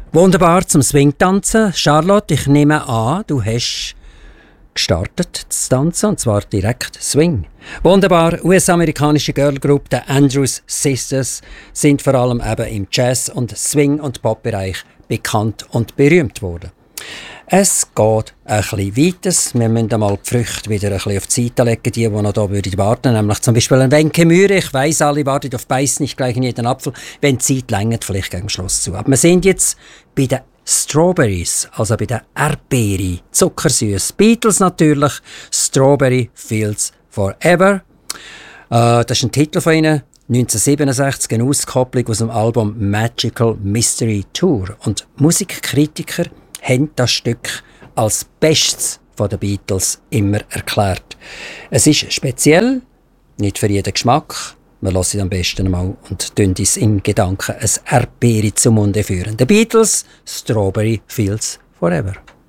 Wunderbar zum Swing-Tanzen. Charlotte, ich nehme an, du hast gestartet zu tanzen, und zwar direkt Swing. Wunderbar, US-amerikanische Girlgroup, die Andrews Sisters, sind vor allem eben im Jazz- und Swing- und Pop-Bereich bekannt und berühmt worden. Es geht ein bisschen weiter. Wir müssen einmal die Früchte wieder ein bisschen auf die Seite legen, die noch hier warten würden. Nämlich zum Beispiel ein Wenke Mühre. Ich weiss, alle warten auf Beiß nicht gleich in jeden Apfel. Wenn die Zeit längert, vielleicht gegen Schluss zu. Aber wir sind jetzt bei den Strawberries, also bei den Erdbeeren. Zuckersüß. Beatles natürlich. Strawberry Fields Forever. Das ist ein Titel von ihnen. 1967 eine Auskopplung aus dem Album Magical Mystery Tour. Und Musikkritiker haben das Stück als Bestes von den Beatles immer erklärt. Es ist speziell, nicht für jeden Geschmack. Wir hören es am besten einmal und tun uns in Gedanken ein Erdbeere zum Munde führen. The Beatles, Strawberry Fields Forever.